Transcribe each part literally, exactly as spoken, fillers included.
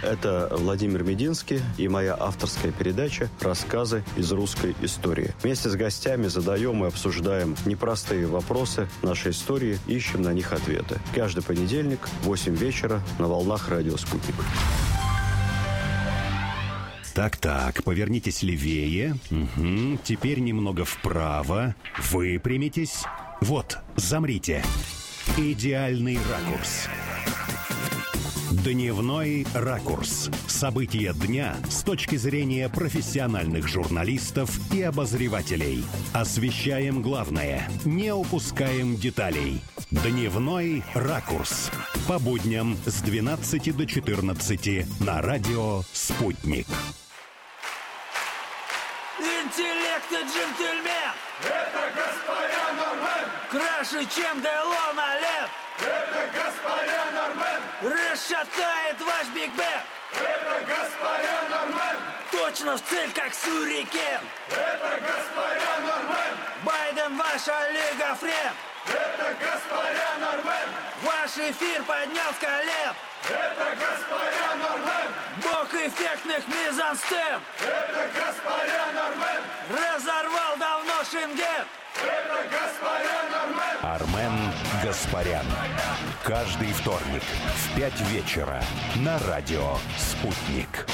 Это Владимир Мединский и моя авторская передача «Рассказы из русской истории». Вместе с гостями задаем и обсуждаем непростые вопросы нашей истории, ищем на них ответы. Каждый понедельник в восемь вечера на волнах радио «Спутник». Так-так, повернитесь левее. Угу. Теперь немного вправо. Выпрямитесь. Вот, замрите. Идеальный ракурс. Дневной ракурс. События дня с точки зрения профессиональных журналистов и обозревателей. Освещаем главное, не упускаем деталей. Дневной ракурс. По будням с двенадцати до четырнадцати на радио «Спутник». Интеллект и джентльмен. Это господин Армен. Краше, чем Делон Олег. Это господин Армен. Расшатает ваш Биг Бен. Это господин Армен. Точно в цель, как сюрикен. Это господин Армен. Байден ваша лига френ. Это господин Армен. Ваш эфир поднял с колен. Это господин Армен. Бог эффектных мизансцен. Это господин Армен. Разорвал давно Шенген. Это господин Армен. Армен Гаспарян. Каждый вторник в пять вечера на радио «Спутник».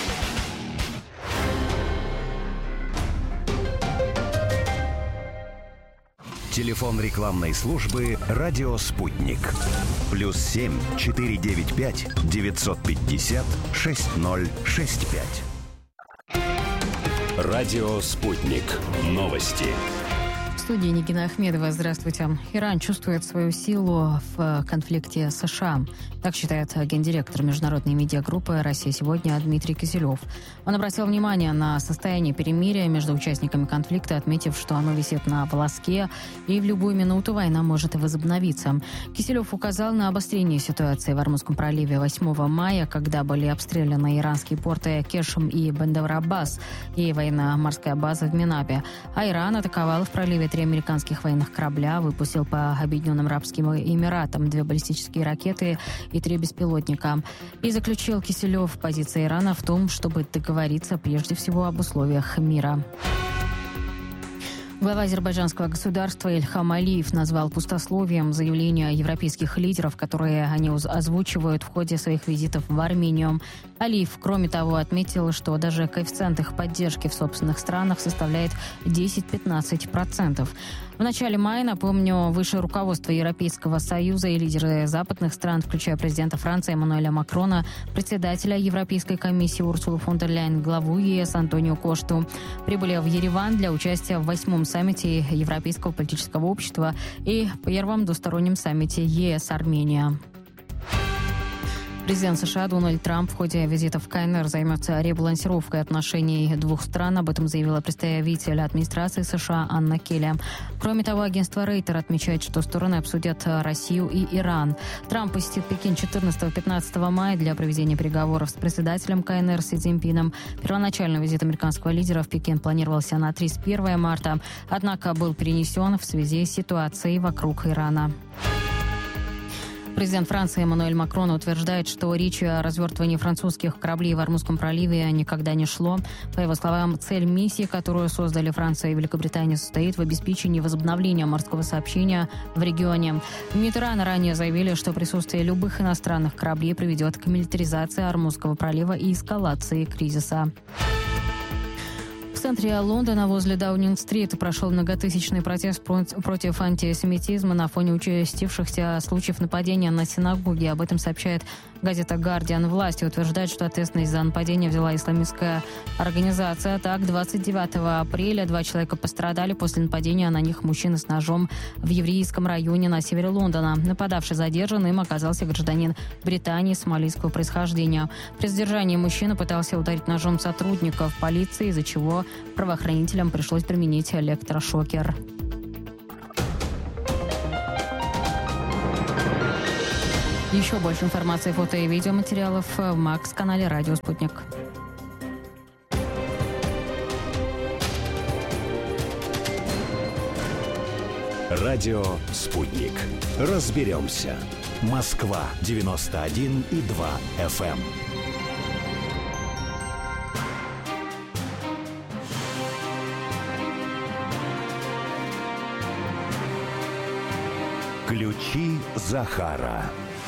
Телефон рекламной службы «Радио Спутник». Плюс семь четыре девять пять девятьсот пятьдесят шесть ноль шесть пять. Радио «Спутник». Новости. В студии Нигина Ахмедова. Здравствуйте. Иран чувствует свою силу в конфликте с США. Так считает гендиректор международной медиагруппы «Россия сегодня» Дмитрий Киселев. Он обратил внимание на состояние перемирия между участниками конфликта, отметив, что оно висит на волоске, и в любую минуту война может возобновиться. Киселев указал на обострение ситуации в Ормузском проливе восьмого мая, когда были обстреляны иранские порты Кешм и Бандер-Аббас и военно-морская база в Минабе. А Иран атаковал в проливе три американских военных корабля, выпустил по Объединенным Арабским Эмиратам две баллистические ракеты и три беспилотника. И заключил Киселев позицию Ирана в том, чтобы договориться прежде всего об условиях мира. Глава азербайджанского государства Ильхам Алиев назвал пустословием заявления европейских лидеров, которые они озвучивают в ходе своих визитов в Армению. Алиев, кроме того, отметил, что даже коэффициент их поддержки в собственных странах составляет десять-пятнадцать процентов. В начале мая, напомню, высшее руководство Европейского Союза и лидеры западных стран, включая президента Франции Эммануэля Макрона, председателя Европейской комиссии Урсулу фон дер Ляйен, главу ЕС Антонио Кошту, прибыли в Ереван для участия в восьмом саммите Европейского политического общества и первом двустороннем саммите ЕС-Армения. Президент США Дональд Трамп в ходе визита в КНР займется ребалансировкой отношений двух стран. Об этом заявила представитель администрации США Анна Келли. Кроме того, агентство Рейтер отмечает, что стороны обсудят Россию и Иран. Трамп посетит Пекин четырнадцатого-пятнадцатого мая для проведения переговоров с председателем КНР Си Цзиньпином. Первоначально визит американского лидера в Пекин планировался на тридцать первое марта, однако был перенесен в связи с ситуацией вокруг Ирана. Президент Франции Эммануэль Макрон утверждает, что речи о развертывании французских кораблей в Ормузском проливе никогда не шло. По его словам, цель миссии, которую создали Франция и Великобритания, состоит в обеспечении возобновления морского сообщения в регионе. Митраны ранее заявили, что присутствие любых иностранных кораблей приведет к милитаризации Ормузского пролива и эскалации кризиса. В центре Лондона возле Даунинг-стрит прошел многотысячный протест против антисемитизма на фоне участившихся случаев нападения на синагоги. Об этом сообщает газета «Гардиан». Власти утверждают, что ответственность за нападение взяла исламистская организация. Так, двадцать девятого апреля два человека пострадали после нападения на них мужчины с ножом в еврейском районе на севере Лондона. Нападавший задержан, им оказался гражданин Британии сомалийского происхождения. При задержании мужчина пытался ударить ножом сотрудников полиции, из-за чего правоохранителям пришлось применить электрошокер. Еще больше информации, фото и видеоматериалов в Макс-канале «Радио Спутник». Радио «Спутник». Разберемся. Москва девяносто один и два эф эм. Ключи Захара.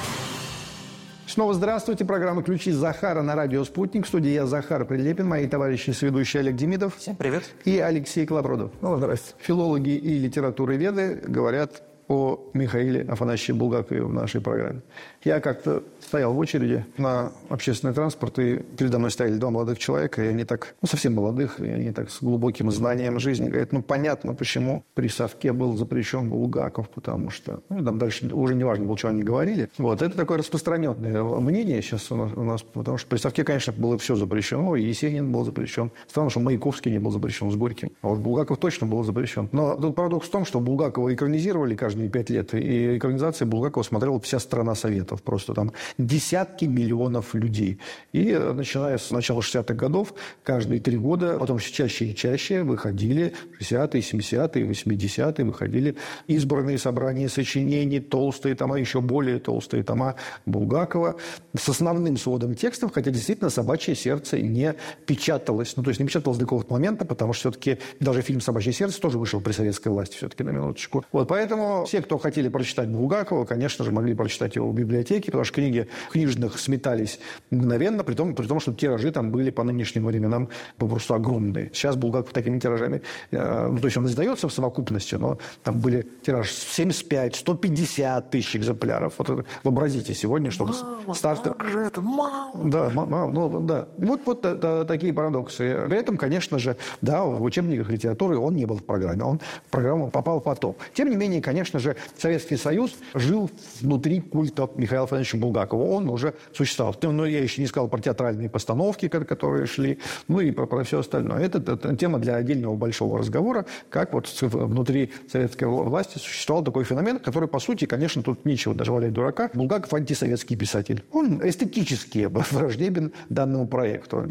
Снова здравствуйте. Программа «Ключи Захара» на радио «Спутник». В студии я, Захар Прилепин, мои товарищи соведущий Олег Демидов. Всем привет. И Алексей Колобродов. Ну, здрасте. Филологи и литературоведы говорят о Михаиле Афанасьевиче Булгакове в нашей программе. Я как-то стоял в очереди на общественный транспорт, и передо мной стояли два молодых человека, и они так, ну, совсем молодых, и они так с глубоким знанием жизни говорят, ну, понятно, почему при совке был запрещен Булгаков, потому что, ну, там дальше уже не важно было, что они говорили. Вот, это такое распространенное мнение сейчас у нас, у нас, потому что при совке, конечно, было все запрещено, и Есенин был запрещен. Странно, что Маяковский не был запрещен с Горьким, а вот Булгаков точно был запрещен. Но тут парадокс в том, что Булгакова экранизировали каждые пять лет, и экранизации Булгакова смотрела вся страна Советов, просто там десятки миллионов людей. И начиная с начала шестидесятых годов, каждые три года, потом все чаще и чаще выходили шестидесятые, семидесятые, восьмидесятые, выходили избранные собрания сочинений, толстые тома, еще более толстые тома Булгакова с основным сводом текстов, хотя действительно «Собачье сердце» не печаталось. Ну, то есть не печаталось до какого-то момента, потому что все-таки даже фильм «Собачье сердце» тоже вышел при советской власти, все-таки, на минуточку. Вот, поэтому все, кто хотели прочитать Булгакова, конечно же, могли прочитать его в библиотеке, потому что книги книжных сметались мгновенно, при том, при том, что тиражи там были по нынешним временам попросту огромные. Сейчас Булгаков такими тиражами, э, ну, то есть он издается в совокупности, но там были тираж семьдесят пять - сто пятьдесят тысяч экземпляров. Вот это, вообразите сегодня, чтобы стартер... Как же это мало? Да, мало, ну, да. Вот, вот да, такие парадоксы. При этом, конечно же, да, в учебниках литературы он не был в программе, он в программу попал потом. Тем не менее, конечно же, Советский Союз жил внутри культа Михаила Афанасьевича Булгакова. Он уже существовал. Но я еще не сказал про театральные постановки, которые шли, ну и про, про все остальное. Это, это тема для отдельного большого разговора, как вот внутри советской власти существовал такой феномен, который, по сути, конечно, тут нечего даже валять дурака. Булгаков антисоветский писатель. Он эстетически враждебен данному проекту.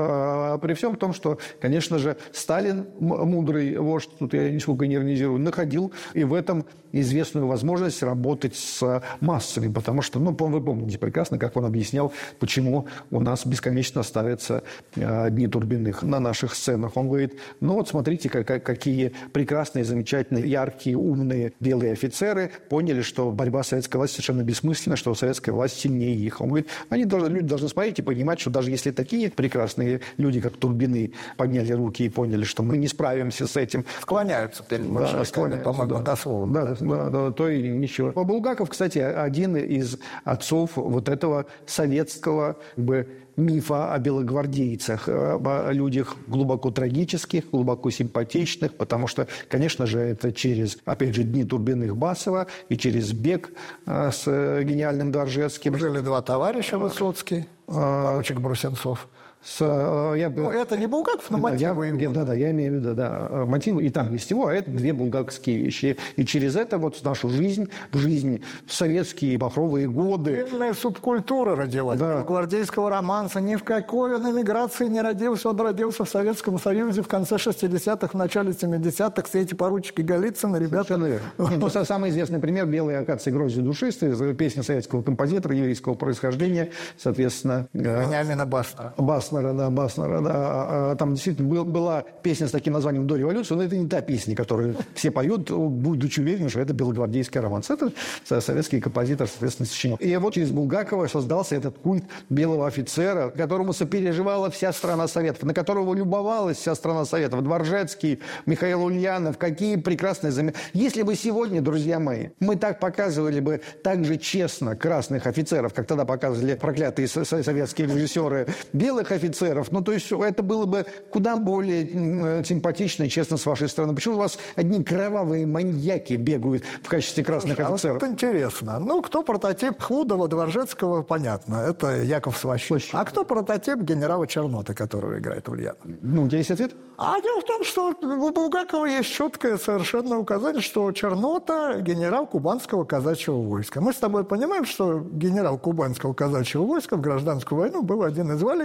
А при всем том, что, конечно же, Сталин, мудрый вождь, тут я нисколько не иронизирую, находил и в этом известную возможность работать с массами, потому что, ну, вы помните прекрасно, как он объяснял, почему у нас бесконечно ставятся э, дни Турбиных на наших сценах. Он говорит, ну вот смотрите, как, какие прекрасные, замечательные, яркие, умные белые офицеры поняли, что борьба с советской властью совершенно бессмысленна, что советская власть сильнее их. Он говорит, они должны, люди должны смотреть и понимать, что даже если такие прекрасные люди, как Турбины, подняли руки и поняли, что мы не справимся с этим. Склоняются перед да, склоняются, да. дословно. Да, да, да, то и ничего. Булгаков, кстати, один из отцов вот этого советского, как бы, мифа о белогвардейцах, о людях глубоко трагических, глубоко симпатичных, потому что, конечно же, это через, опять же, дни Турбиных Басова и через «Бег» с гениальным Дворжецким. Жили два товарища, Высоцкий, поручик Брусенцов. С, я, ну, это не Булгаков, но мотивы. Я, да, да, я имею в виду, да, мотивы и там есть его, а это две булгаковские вещи. И через это вот нашу жизнь, в жизнь в советские бахровые годы. Сильная субкультура родилась. Да. Гвардейского романса. Ни в какой он эмиграции не родился. Он родился в Советском Союзе в конце шестидесятых, в начале семидесятых. Все эти поручики Голицына, ребята. Ну, самый известный пример — «Белые акации грози душистой», песня советского композитора еврейского происхождения, соответственно... Вениамина Баснера. Баснера. Да, Баснера, да. Там действительно был, была песня с таким названием «До революции», но это не та песня, которую все поют, будучи уверены, что это белогвардейский романс. Это советский композитор, соответственно, сочинял. И вот через Булгакова создался этот культ белого офицера, которому сопереживала вся страна Советов, на которого любовалась вся страна Советов. Дворжецкий, Михаил Ульянов, какие прекрасные заметки. Если бы сегодня, друзья мои, мы так показывали бы так же честно красных офицеров, как тогда показывали проклятые советские режиссеры белых офицеров, офицеров. Ну, то есть это было бы куда более симпатично и честно с вашей стороны. Почему у вас одни кровавые маньяки бегают в качестве красных Слушай, офицеров? А вот это интересно. Ну, кто прототип Хлудова, Дворжецкого, понятно. Это Яков Сващин. А кто прототип генерала Черноты, которого играет Ульянов? Ну, у тебя есть ответ? А дело в том, что у Булгакова есть четкое совершенно указание, что Чернота – генерал Кубанского казачьего войска. Мы с тобой понимаем, что генерал Кубанского казачьего войска в гражданскую войну был один, и звали его Андрей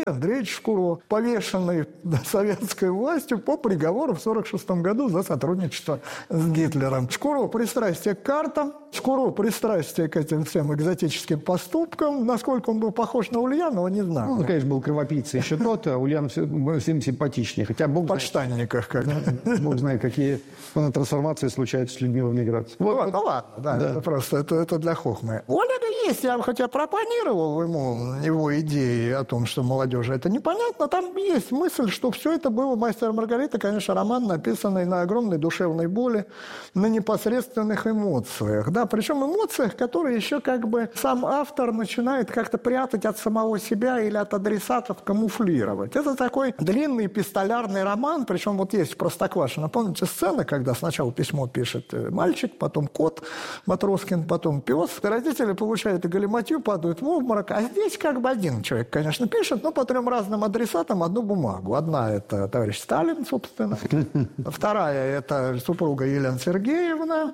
Андреевич Шкуро, повешенный советской властью по приговору в сорок шестом году за сотрудничество с Гитлером. Шкуро пристрастие к картам, Шкуро пристрастие к этим всем экзотическим поступкам. Насколько он был похож на Ульянова, не знаю. Ну, он, конечно, был кровопийца еще тот, а Ульян всем симпатичнее. Хотя Бог подштанниках как. Бог знает, какие трансформации случаются с людьми в эмиграции. Вот, вот, ну ладно, да, да. Это просто это, это для хохмы. У Олега есть, я хотя пропонировал ему его идеи о том, что молодежи это непонятно, там есть мысль, что все это было «Мастер и Маргарита», конечно, роман, написанный на огромной душевной боли, на непосредственных эмоциях. Да, причем эмоциях, которые еще как бы сам автор начинает как-то прятать от самого себя или от адресатов, камуфлировать. Это такой длинный эпистолярный роман, причем вот есть в Простоквашино, помните сцены, когда сначала письмо пишет мальчик, потом кот Матроскин, потом пес. Родители получают и галиматью, падают в обморок, а здесь как бы один человек, конечно, пишет, но по трем разным адресатам одну бумагу. Одна – это товарищ Сталин, собственно. Вторая – это супруга Елена Сергеевна.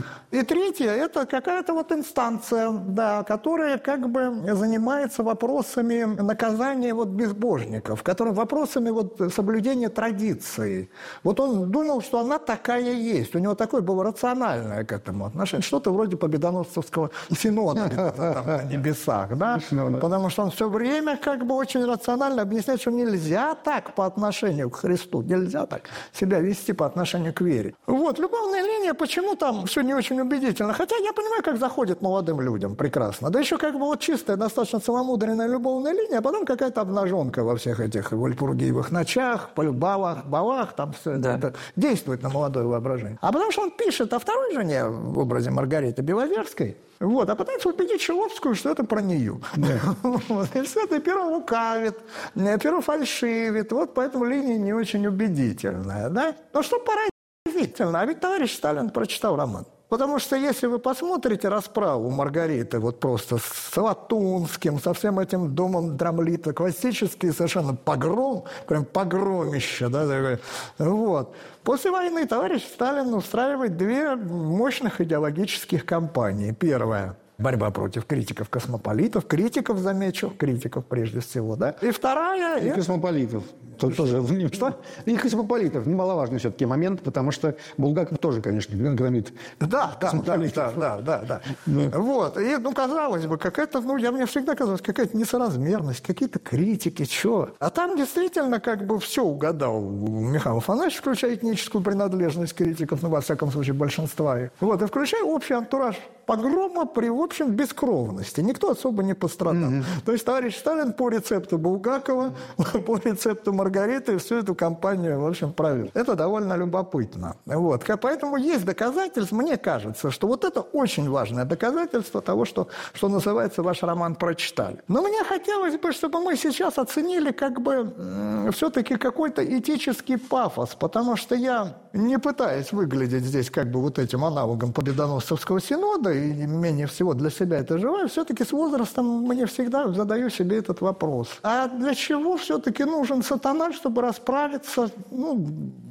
И третья – это какая-то вот инстанция, да, которая как бы занимается вопросами наказания вот безбожников, которая вопросами вот соблюдения традиций. Вот он думал, что она такая есть. У него такое было рациональное к этому отношение. Что-то вроде победоносцевского синода там, на небесах, да? Потому что он все время как бы очень рационально объясняет, что нельзя так по отношению к Христу, нельзя так себя вести по отношению к вере. Вот, любовная линия, почему там все не очень убедительно? Хотя я понимаю, как заходит молодым людям прекрасно. Да еще как бы вот чистая, достаточно целомудренная любовная линия, а потом какая-то обнаженка во всех этих вальпургиевых ночах, балах, балах, там все да. это действует на молодое воображение. А потому что он пишет о второй жене в образе Маргариты Беловерской, вот, а пытается убедить Шиловскую, что это про нее. Да. Вот, и все это перо лукавит, перо фальшивит, вот поэтому линия не очень убедительная, да? Но что поразительно, а ведь товарищ Сталин прочитал роман. Потому что если вы посмотрите расправу Маргариты вот просто с Латунским, со всем этим домом Драмлита, классический совершенно погром, прям погромище, да, такой, вот. После войны товарищ Сталин устраивает две мощных идеологических кампании. Первая – борьба против критиков-космополитов, критиков, замечу, критиков прежде всего, да. И вторая… И космополитов. Тут тоже, что? И космополитов. Немаловажный все-таки момент, потому что Булгаков тоже, конечно, громит. Да, да, да, да, да, да, да. да. Вот. И, ну, казалось бы, какая-то, ну, я, мне всегда казалось, какая-то несоразмерность, какие-то критики, что. А там действительно как бы все угадал Михаил Афанасьевич, включая этническую принадлежность критиков, ну, во всяком случае, большинства их. Вот, и включая общий антураж погрома при, в общем, бескровности. Никто особо не пострадал. Mm-hmm. То есть товарищ Сталин по рецепту Булгакова, по рецепту Маргариты всю эту кампанию, в общем, провел. Это довольно любопытно. Вот. Поэтому есть доказательства, мне кажется, что вот это очень важное доказательство того, что, что называется, ваш роман прочитали. Но мне хотелось бы, чтобы мы сейчас оценили как бы м- все-таки какой-то этический пафос, потому что я не пытаюсь выглядеть здесь как бы вот этим аналогом Победоносцевского синода, и менее всего для себя это желаю, все-таки с возрастом мне всегда задаю себе этот вопрос. А для чего все-таки нужен сатана, чтобы расправиться ну,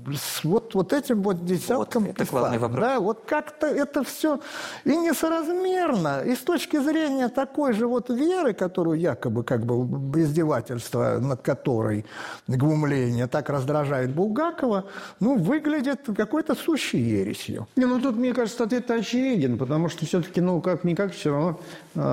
с вот, вот этим вот десятком вот, это главный вопрос. Да, вот как-то это все и несоразмерно. И с точки зрения такой же вот веры, которую якобы как бы издевательство, над которой глумление так раздражает Булгакова, ну, выглядит какой-то сущей ересью. Не, ну тут, мне кажется, ответ очевиден, потому что все-таки, ну, как-никак, все равно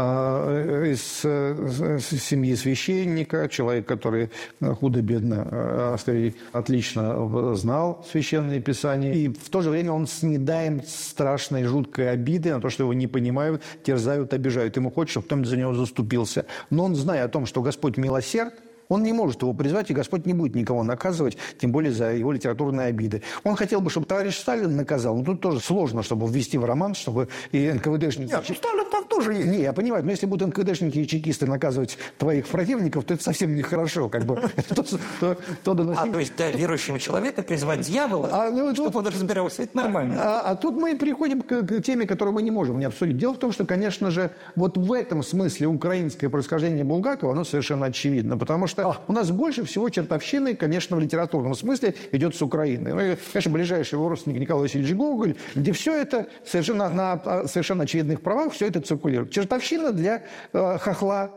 э, из э, семьи священника, человек, который худо-бедно, э, отлично знал Священное Писание, и в то же время он снедаем страшной, жуткой обиды на то, что его не понимают, терзают, обижают. Ему хочется, чтобы кто-нибудь за него заступился. Но он, зная о том, что Господь милосерд, он не может его призвать, и Господь не будет никого наказывать, тем более за его литературные обиды. Он хотел бы, чтобы товарищ Сталин наказал, но тут тоже сложно, чтобы ввести в роман, чтобы и эн ка вэ дэшники... Нет, Сталин там тоже есть. Не, я понимаю, но если будут эн ка вэ дэшники и чекисты наказывать твоих противников, то это совсем нехорошо. Как бы. А, то есть, да, верующего человека призвать дьявола, чтобы он разбирался, это нормально. А тут мы приходим к теме, которую мы не можем не обсудить. Дело в том, что, конечно же, вот в этом смысле украинское происхождение Булгакова, оно совершенно очевидно, потому что у нас больше всего чертовщины, конечно, в литературном смысле идет с Украины. Ну, конечно, ближайший его родственник Николай Васильевич Гоголь, где все это совершенно, на совершенно очевидных правах, все это циркулирует. Чертовщина для э, хохла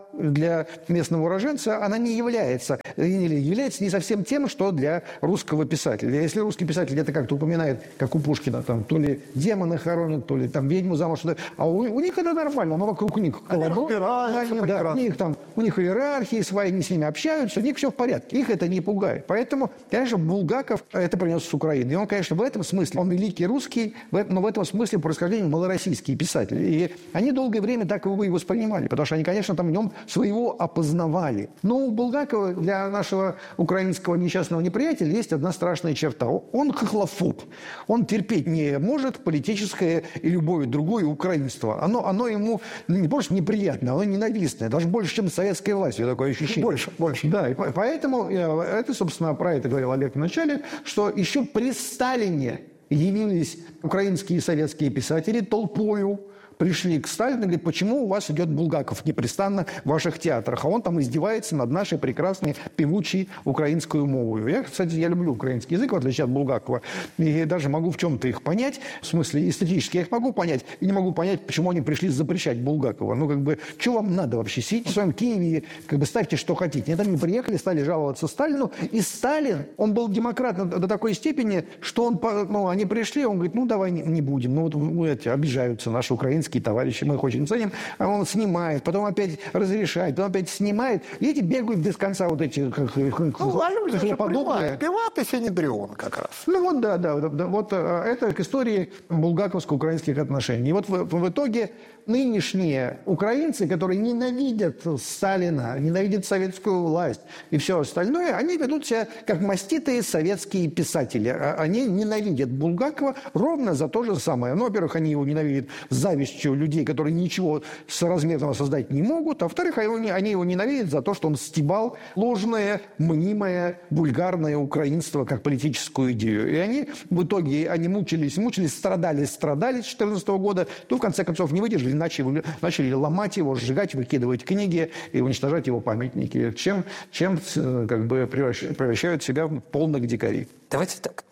для местного уроженца она не является, или является не совсем тем, что для русского писателя. Если русский писатель где-то как-то упоминает, как у Пушкина, там, то ли демона хоронят, то ли там ведьму замуж, а у, у них это нормально, но вокруг них колобок, они, да, у них там, у них иерархии свои, они с ними общаются, у них все в порядке, их это не пугает. Поэтому, конечно, Булгаков это принес с Украины. И он, конечно, в этом смысле, он великий русский, но в этом смысле по происхождению малороссийский писатель. И они долгое время так его и воспринимали, потому что они, конечно, там в нем своего опознавали. Но у Булгакова для нашего украинского несчастного неприятеля есть одна страшная черта. Он хохлофоб. Он терпеть не может политическое и любое другое украинство. Оно, оно ему не просто неприятное, оно ненавистное. Даже больше, чем советская власть. Такое ощущение. Больше, больше. Да, и поэтому это, собственно, про это говорил Олег в начале, что еще при Сталине явились украинские и советские писатели толпою, пришли к Сталину и говорят, почему у вас идет Булгаков непрестанно в ваших театрах, а он там издевается над нашей прекрасной певучей украинской мовой. Я, кстати, я люблю украинский язык, в отличие от Булгакова, и даже могу в чем-то их понять, в смысле эстетически я их могу понять, и не могу понять, почему они пришли запрещать Булгакова. Ну, как бы, что вам надо вообще? Сидите в своем Киеве, как бы ставьте, что хотите. Они там не приехали, стали жаловаться Сталину, и Сталин, он был демократ до такой степени, что он, ну, они пришли, он говорит, ну, давай не, не будем, ну, вот ну, эти, обижаются наши украинские товарищи, мы их очень ценим, а он снимает, потом опять разрешает, потом опять снимает, и эти бегают без конца вот эти, как, ну, а люди же подобные. Пилат и Синедрион как раз. Ну вот да, да, да, вот это к истории булгаковско-украинских отношений. И вот в, в итоге нынешние украинцы, которые ненавидят Сталина, ненавидят советскую власть и все остальное, они ведут себя как маститые советские писатели. Они ненавидят Булгакова ровно за то же самое. Ну, во-первых, они его ненавидят с завистью людей, которые ничего соразмерного создать не могут, а во-вторых, они его ненавидят за то, что он стебал ложное, мнимое, вульгарное украинство как политическую идею. И они в итоге, они мучились, мучились, страдали, страдали с две тысячи четырнадцатого года, то в конце концов не выдержали, начали, начали ломать его, сжигать, выкидывать книги и уничтожать его памятники, чем, чем как бы превращают, превращают себя в полных дикарей. Давайте так.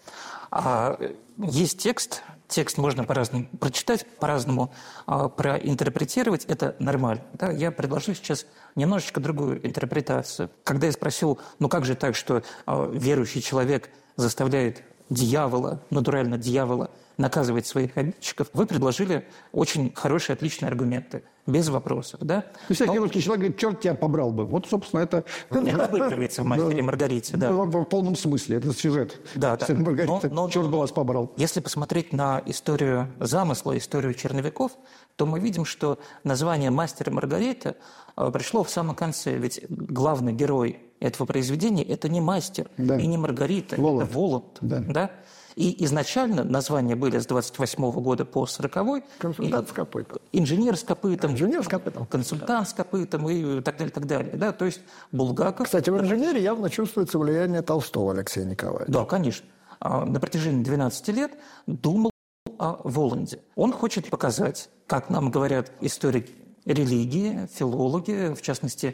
А, есть текст, текст можно по-разному прочитать, по-разному а, проинтерпретировать, это нормально. Да? Я предложу сейчас немножечко другую интерпретацию. Когда я спросил, ну как же так, что а, верующий человек заставляет дьявола, натурально дьявола, наказывать своих обидчиков, вы предложили очень хорошие, отличные аргументы, без вопросов, да? Ну, всякий Но... русский человек говорит, черт тебя побрал бы. Вот, собственно, это... Это выправится в «Мастере и Маргарите», да. В полном смысле, это сюжет. Да, да. Маргарита, но, но, черт бы вас побрал. Если посмотреть на историю замысла, историю черновиков, то мы видим, что название «Мастер и Маргарита» пришло в самом конце, ведь главный герой этого произведения – это не мастер да. и не Маргарита, Воланд. это Воланд, да. да? И изначально названия были с двадцать восьмого года по сороковой. Консультант с копытом. Инженер с копытом. Инженер с копытом. Консультант с копытом и так далее, так далее. Да, то есть Булгаков... Кстати, в инженере явно чувствуется влияние Толстого Алексея Николаевича. Да, конечно. На протяжении двенадцати лет думал о Воланде. Он хочет показать, как нам говорят историки религии, филологи, в частности,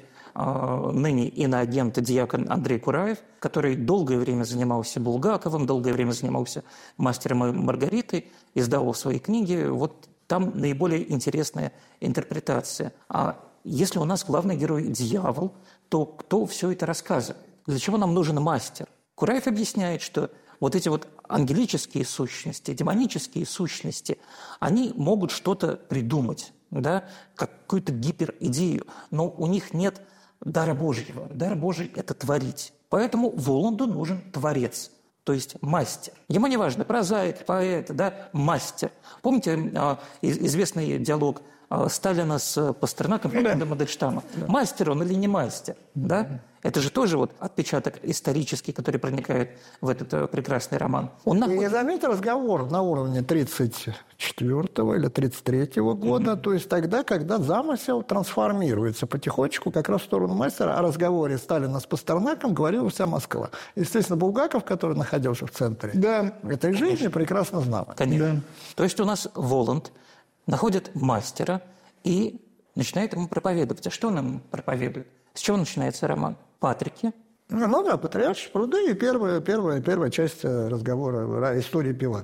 ныне иноагент диакон Андрей Кураев, который долгое время занимался Булгаковым, долгое время занимался «Мастером и Маргаритой», издавал свои книги. Вот там наиболее интересная интерпретация. А если у нас главный герой дьявол, то кто все это рассказывает? Для чего нам нужен мастер? Кураев объясняет, что вот эти вот ангелические сущности, демонические сущности, они могут что-то придумать, да, какую-то гиперидею, но у них нет дара Божьего. Дар Божий – это творить. Поэтому Воланду нужен творец, то есть мастер. Ему не важно, прозаик, поэт, да, мастер. Помните э, известный диалог э, Сталина с Пастернаком по поводу Мандельштама? Да. Мастер он или не мастер? Да? Да. Это же тоже вот отпечаток исторический, который проникает в этот э, прекрасный роман. Он находит... И заметьте разговор на уровне тридцать четвёртого или тридцать третьего года, mm-hmm. то есть тогда, когда замысел трансформируется потихонечку как раз в сторону мастера. О разговоре Сталина с Пастернаком говорила вся Москва. Естественно, Булгаков, который находился в центре да. этой жизни, прекрасно знал. Конечно. Да. То есть у нас Воланд находит мастера и начинает ему проповедовать. А что он ему проповедует? С чего начинается роман? Патрики. Ну да, «Патриаршие пруды» и первая, первая, первая часть разговора, истории Пилата.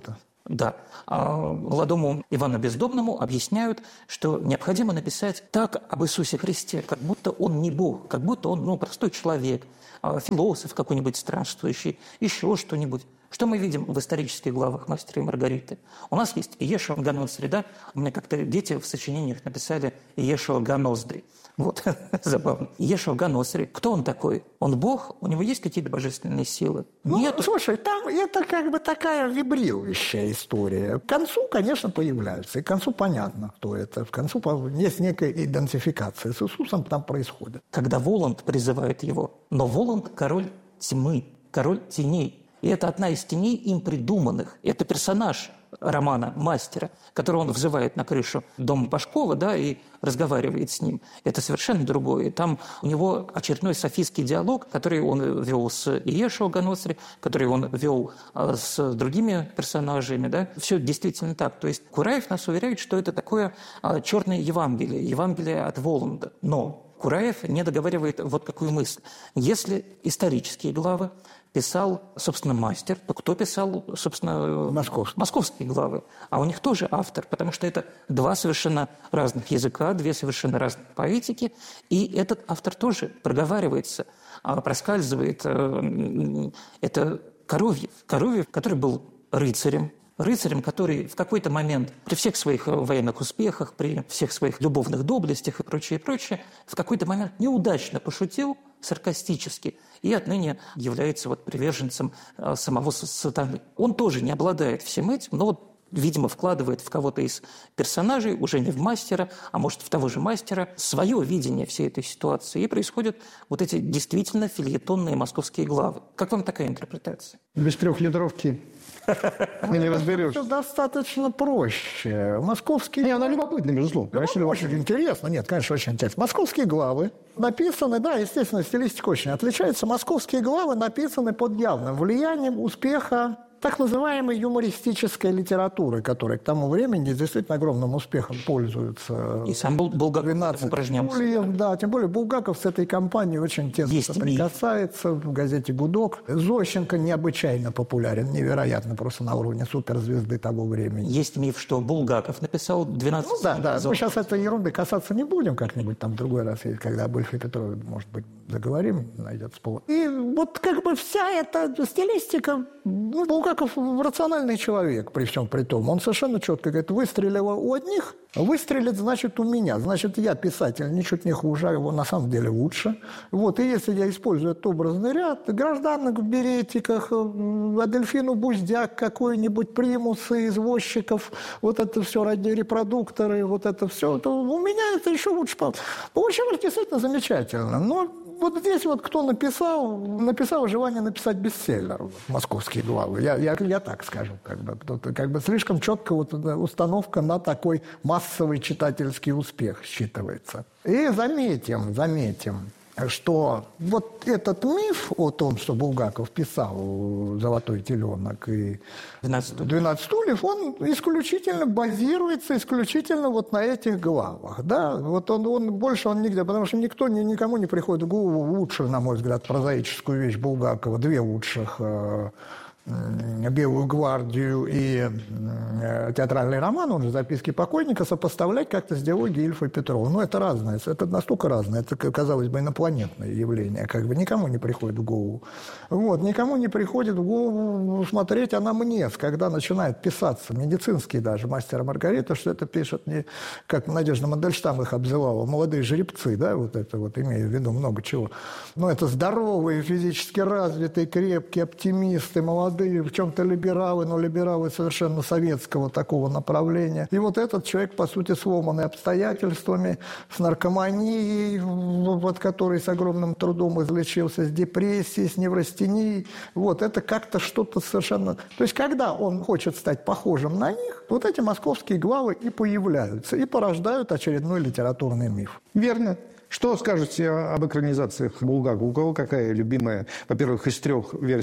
Да. А молодому Ивану Бездомному объясняют, что необходимо написать так об Иисусе Христе, как будто он не Бог, как будто он ну, простой человек, философ какой-нибудь странствующий, еще что-нибудь. Что мы видим в исторических главах «Мастера и Маргариты»? У нас есть Иешуа Ганоздри, да? У меня как-то дети в сочинениях написали Иешуа Ганоздри. Вот, забавно. Иешуа Ганоздри. Кто он такой? Он Бог? У него есть какие-то божественные силы? Ну, нет. Слушай, там это как бы такая вибрирующая история. К концу, конечно, появляются. И к концу понятно, кто это. К концу есть некая идентификация с Иисусом там происходит. Когда Воланд призывает его, но Воланд – король тьмы, король теней. И это одна из теней им придуманных. Это персонаж романа «Мастера», которого он взывает на крышу дома Пашкова, да, и разговаривает с ним. Это совершенно другое. И там у него очередной софистский диалог, который он вел с Иешуа Ганоздри, который он вел с другими персонажами. Да. Все действительно так. То есть Кураев нас уверяет, что это такое черное Евангелие, Евангелие от Воланда. Но Кураев не договаривает вот какую мысль. Если исторические главы писал, собственно, Мастер, то кто писал, собственно, Московский. московские главы? А у них тоже автор, потому что это два совершенно разных языка, две совершенно разных поэтики, и этот автор тоже проговаривается, проскальзывает. Это Коровьев. Коровьев, который был рыцарем, рыцарем, который в какой-то момент при всех своих военных успехах, при всех своих любовных доблестях и прочее, и прочее, в какой-то момент неудачно пошутил, саркастически, и отныне является вот приверженцем самого сатаны. Он тоже не обладает всем этим, но вот, видимо, вкладывает в кого-то из персонажей, уже не в Мастера, а может, в того же Мастера, свое видение всей этой ситуации. И происходят вот эти действительно фельетонные московские главы. Как вам такая интерпретация? Без трехлитровки не разберешься. Это достаточно проще. Московские... Не, она любопытна, безусловно. Конечно, очень интересно. Нет, конечно, очень интересно. Московские главы написаны, да, естественно, стилистика очень отличается. Московские главы написаны под явным влиянием успеха так называемой юмористической литературы, которая к тому времени действительно огромным успехом пользуется. И сам Булгаков упражнялся. Ульев, да, тем более Булгаков с этой компанией очень тесно соприкасается. В газете «Гудок». Зощенко необычайно популярен, невероятно, просто на уровне суперзвезды того времени. Есть миф, что Булгаков написал двенадцать... Ну да, да, мы сейчас этой ерунды касаться не будем как-нибудь там в другой раз, когда об Ильфе Петрове, может быть, заговорим, найдется повод. И вот как бы вся эта стилистика, ну, Булгаков рациональный человек при всем при том. Он совершенно четко говорит, выстрелило у одних, выстрелит, значит, у меня. Значит, я писатель ничуть не хуже, а его на самом деле лучше. Вот, и если я использую этот образный ряд, гражданок в беретиках, Адельфину Буздяк, какой-нибудь примусы, извозчиков, вот это все радиорепродукторы, вот это все, то у меня это еще лучше. Получилось действительно замечательно. Но вот здесь вот кто написал, написал желание написать бестселлер, московские главы. Я, я, я так скажу, как бы, как бы слишком четко вот установка на такой массовый читательский успех считывается. И заметим, заметим, что вот этот миф о том, что Булгаков писал «Золотой теленок» и «двенадцать стульев», он исключительно базируется исключительно вот на этих главах. Да? Вот он, он больше он нигде, потому что никто, никому не приходит в голову лучшую, на мой взгляд, прозаическую вещь Булгакова, две лучших «Белую гвардию» и театральный роман, он же «Записки покойника», сопоставлять как-то с диалогией Ильфа и Петрова. Ну, это разное, это настолько разное, это, казалось бы, инопланетное явление, как бы никому не приходит в голову. Вот, никому не приходит в голову смотреть анамнез, когда начинает писаться, медицинский даже, «Мастер и Маргарита», что это пишет не, как Надежда Мандельштам их обзывала, молодые жеребцы, да, вот это вот, имею в виду много чего. Но это здоровые, физически развитые, крепкие, оптимисты, молодые, в чем-то либералы, но либералы совершенно советского такого направления. И вот этот человек, по сути, сломанный обстоятельствами, с наркоманией, вот, который с огромным трудом излечился, с депрессией, с неврастенией. Вот это как-то что-то совершенно... То есть, когда он хочет стать похожим на них, вот эти московские главы и появляются, и порождают очередной литературный миф. Верно. Что скажете об экранизациях Булгакова? У кого какая любимая, во-первых, из трех версий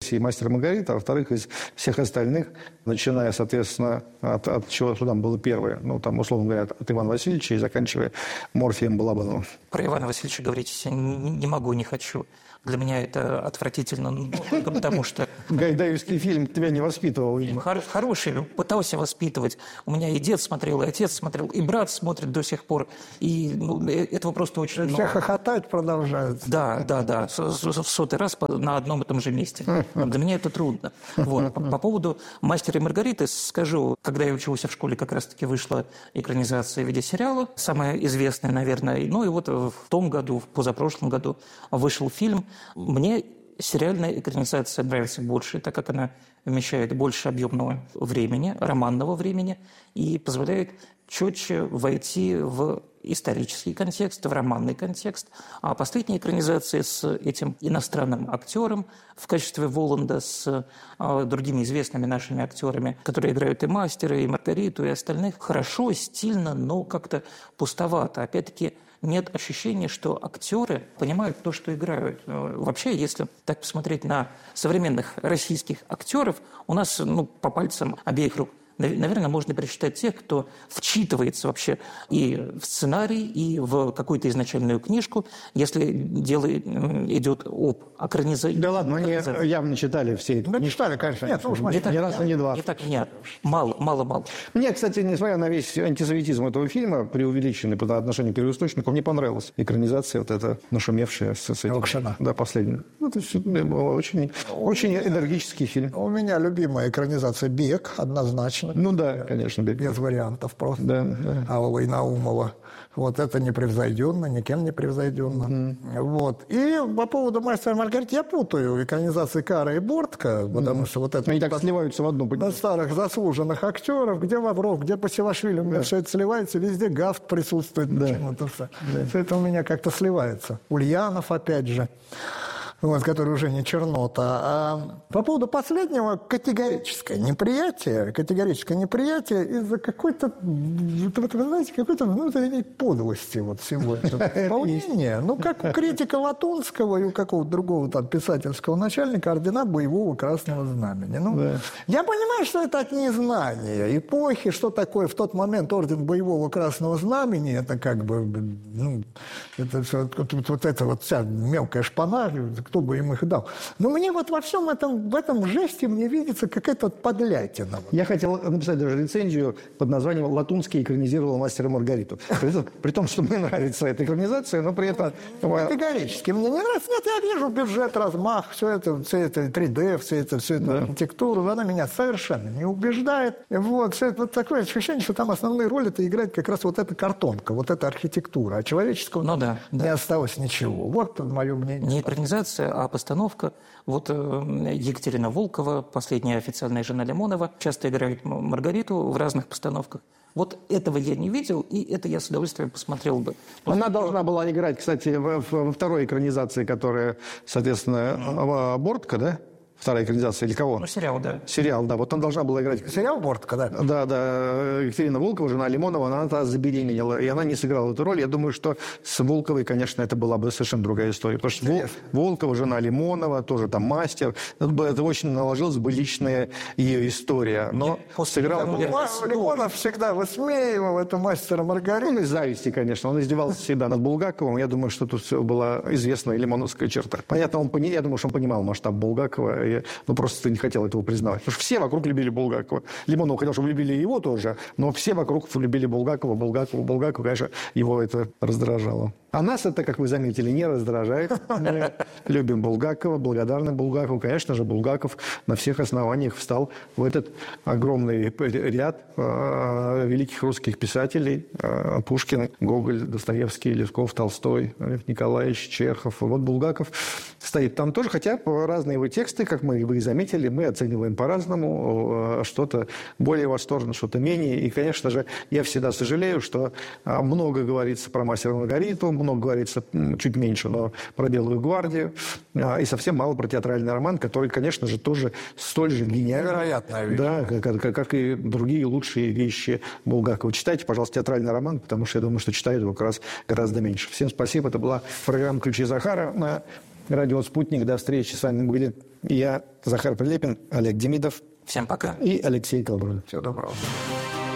и «Мастер и Маргарита», а во-вторых, из всех остальных, начиная, соответственно, от, от чего там было первое, ну, там, условно говоря, от Ивана Васильевича и заканчивая Морфием Балабановым. Про Ивана Васильевича говорить я не, не могу, не хочу. Для меня это отвратительно, ну, только потому что... Гайдаевский фильм тебя не воспитывал, видимо. Хор- хороший, пытался воспитывать. У меня и дед смотрел, и отец смотрел, и брат смотрит до сих пор. И ну, этого просто очень много. Все хохотать продолжают. Да, да, да. В сотый раз на одном и том же месте. Для меня это трудно. Вот. По, по поводу «Мастера и Маргариты» скажу. Когда я учился в школе, как раз-таки вышла экранизация в виде сериала. Самая известная, наверное. Ну и вот в том году, в позапрошлом году вышел фильм. Мне сериальная экранизация нравится больше, так как она вмещает больше объемного времени, романного времени, и позволяет четче войти в исторический контекст, в романный контекст. А последняя экранизация с этим иностранным актером в качестве Воланда, с а, другими известными нашими актерами, которые играют и «Мастера», и «Маргариту», и остальных, хорошо, стильно, но как-то пустовато. Опять-таки, нет ощущения, что актеры понимают то, что играют. Вообще, если так посмотреть на современных российских актеров, у нас ну, по пальцам обеих рук, наверное, можно пересчитать тех, кто вчитывается вообще и в сценарий, и в какую-то изначальную книжку, если дело идет об экранизации. Да ладно, они явно читали все эти. Да, не читали, конечно. Нет, ну, не, так, не раз, не два. Не так, нет. Мало, мало, мало. Мне, кстати, несмотря на весь антисоветизм этого фильма, преувеличенный по отношению к первоисточнику, мне понравилась экранизация вот эта нашумевшая с, с этим. Локшина. Да, последняя. Ну, то есть, очень, очень энергический фильм. У меня любимая экранизация «Бег», однозначно. Ну да, конечно, «Бег». Без вариантов просто. Да, да. Алла и Наумова. Вот это непревзойденно, никем не превзойденно. Mm-hmm. Вот. И по поводу «Мастера и Маргариты» я путаю экранизации Кара и Бортко, потому mm-hmm. что вот это... Они так сливаются в одну. На старых заслуженных актеров, где Лавров, где Басилашвили, у меня да. все это сливается, везде Гафт присутствует. Да. Почему-то все. Да. Все это у меня как-то сливается. Ульянов опять же. Вот, который уже не чернота. А по поводу последнего категорическое неприятие, категорическое неприятие из-за какой-то, вы знаете, какой-то внутренней подлости вот всего этого исполнения. Ну, как у критика Латунского и у какого-то другого там писательского начальника ордена боевого красного знамени. Ну, да. Я понимаю, что это от незнания эпохи, что такое в тот момент орден боевого красного знамени, это как бы, ну, это все, вот, вот это вот вся мелкая шпана, кто бы им их дал. Но мне вот во всем этом, в этом жесте мне видится какая-то подлятина. Я хотел написать даже рецензию под названием «Латунский экранизировал «Мастера и Маргариту». При том, при том, что мне нравится эта экранизация, но при этом... Категорически мне не нравится. Нет, я вижу бюджет, размах, все это, все это три дэ, все это, все это да. архитектуру, она меня совершенно не убеждает. Вот, все это, вот такое ощущение, что там основные роли это играет как раз вот эта картонка, вот эта архитектура, а человеческого ну, да, не да. осталось ничего. Вот мое мнение. Не экранизация, а постановка. Вот Екатерина Волкова, последняя официальная жена Лимонова, часто играет Маргариту в разных постановках. Вот этого я не видел, и это я с удовольствием посмотрел бы. Она должна была играть, кстати, во, во второй экранизации, которая, соответственно, mm-hmm. Бортко, да? Вторая экранизация или кого? Ну, сериал, да. Сериал, да. Вот он должна была играть. Сериал «Бортко», да? Да, да. Екатерина Волкова, жена Лимонова, она тогда забеременела, и она не сыграла эту роль. Я думаю, что с Волковой, конечно, это была бы совершенно другая история. Потому что Вол... Волкова, жена Лимонова, тоже там мастер. Это очень наложилось бы личная ее история. Но сыграл... Лимонов всегда высмеивал это «Мастера Маргариту». Он из зависти, конечно. Он издевался всегда над Булгаковым. Я думаю, что тут все была известная лимоновская черта. Понятно, он, я думаю, что он понимал масштаб Булгакова. Я, ну, просто не хотел этого признавать. Потому что все вокруг любили Булгакова. Лимонов хотел, чтобы любили его тоже, но все вокруг любили Булгакова, Булгакова, Булгакова. Конечно, его это раздражало. А нас это, как вы заметили, не раздражает. Мы любим Булгакова, благодарны Булгакову. Конечно же, Булгаков на всех основаниях встал в этот огромный ряд э, великих русских писателей. Э, Пушкин, Гоголь, Достоевский, Лесков, Толстой, Лев Николаевич, Чехов. Вот Булгаков стоит там тоже, хотя разные его тексты, как мы вы заметили, мы оцениваем по-разному. Что-то более восторженно, что-то менее. И, конечно же, я всегда сожалею, что много говорится про «Мастера и Маргариту», много говорится, чуть меньше, но про «Белую гвардию», и совсем мало про театральный роман, который, конечно же, тоже столь же гениальный. Невероятная вещь. Да, как, как, как и другие лучшие вещи Булгакова. Читайте, пожалуйста, театральный роман, потому что я думаю, что читают его как раз гораздо меньше. Всем спасибо. Это была программа «Ключи Захара» на Радио «Спутник». До встречи. С вами были я, Захар Прилепин, Олег Демидов. Всем пока. И Алексей Колбродов. Всего доброго.